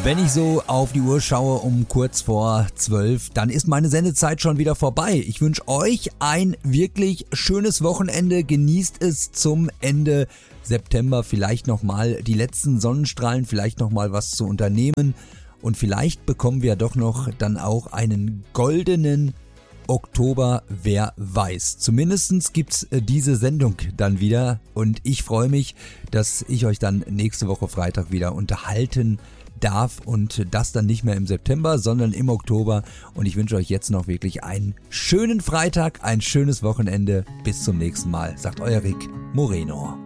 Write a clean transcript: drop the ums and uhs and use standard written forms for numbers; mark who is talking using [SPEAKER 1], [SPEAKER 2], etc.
[SPEAKER 1] Wenn ich so auf die Uhr schaue um kurz vor 12, dann ist meine Sendezeit schon wieder vorbei. Ich wünsche euch ein wirklich schönes Wochenende. Genießt es zum Ende September. Vielleicht nochmal die letzten Sonnenstrahlen, vielleicht nochmal was zu unternehmen. Und vielleicht bekommen wir doch noch dann auch einen goldenen Oktober, wer weiß. Zumindest gibt's diese Sendung dann wieder. Und ich freue mich, dass ich euch dann nächste Woche Freitag wieder unterhalten darf und das dann nicht mehr im September, sondern im Oktober. Und ich wünsche euch jetzt noch wirklich einen schönen Freitag, ein schönes Wochenende. Bis zum nächsten Mal, sagt euer Rick Moreno.